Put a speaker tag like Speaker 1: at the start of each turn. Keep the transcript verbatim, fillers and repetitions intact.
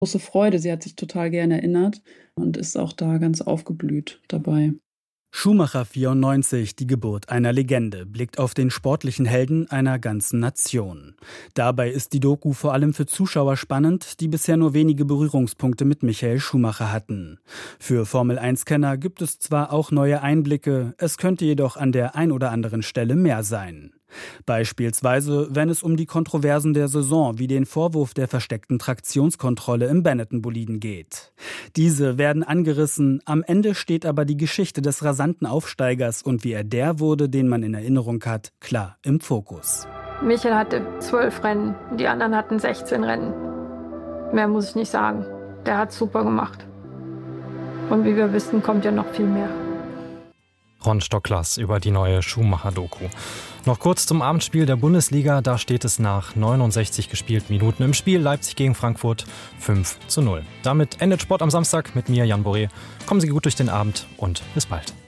Speaker 1: große Freude. Sie hat sich total gern erinnert und ist auch da ganz aufgeblüht dabei.
Speaker 2: Schumacher vierundneunzig, die Geburt einer Legende, blickt auf den sportlichen Helden einer ganzen Nation. Dabei ist die Doku vor allem für Zuschauer spannend, die bisher nur wenige Berührungspunkte mit Michael Schumacher hatten. Für Formel eins Kenner gibt es zwar auch neue Einblicke, es könnte jedoch an der ein oder anderen Stelle mehr sein. Beispielsweise, wenn es um die Kontroversen der Saison wie den Vorwurf der versteckten Traktionskontrolle im Benetton-Boliden geht. Diese werden angerissen, am Ende steht aber die Geschichte des rasanten Aufsteigers und wie er der wurde, den man in Erinnerung hat, klar im Fokus.
Speaker 3: Michael hatte zwölf Rennen, die anderen hatten sechzehn Rennen. Mehr muss ich nicht sagen. Der hat super gemacht. Und wie wir wissen, kommt ja noch viel mehr.
Speaker 4: Ron Stocklas über die neue Schumacher-Doku. Noch kurz zum Abendspiel der Bundesliga. Da steht es nach neunundsechzig gespielten Minuten im Spiel Leipzig gegen Frankfurt fünf zu null. Damit endet Sport am Samstag mit mir, Jan Boré. Kommen Sie gut durch den Abend und bis bald.